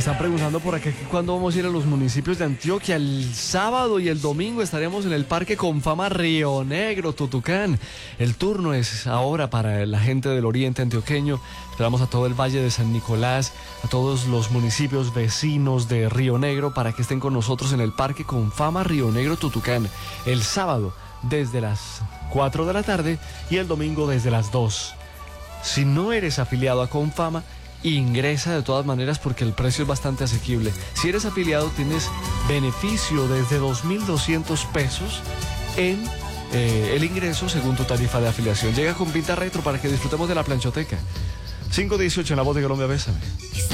Están preguntando por acá que cuándo vamos a ir a los municipios de Antioquia. El sábado y el domingo estaremos en el Parque Confama Río Negro, Tutucán. El turno es ahora para la gente del oriente antioqueño. Esperamos a todo el Valle de San Nicolás, a todos los municipios vecinos de Río Negro para que estén con nosotros en el Parque Confama Río Negro, Tutucán. El sábado desde las 4 de la tarde y el domingo desde las 2. Si no eres afiliado a Confama, ingresa de todas maneras porque el precio es bastante asequible. Si eres afiliado tienes beneficio desde 2.200 pesos en el ingreso según tu tarifa de afiliación. Llega con pinta retro para que disfrutemos de la planchoteca. 5:18 en La Voz de Colombia, bésame.